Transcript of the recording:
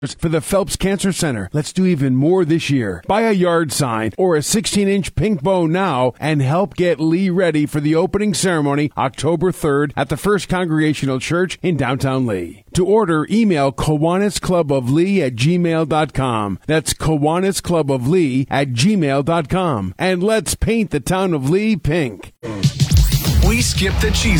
For the Phelps Cancer Center, let's do even more this year. Buy a yard sign or a 16-inch pink bow now and help get Lee ready for the opening ceremony October 3rd at the First Congregational Church in downtown Lee. To order, email KiwanisClubOfLee@gmail.com. That's KiwanisClubOfLee@gmail.com. And let's paint the town of Lee pink. We skip the cheese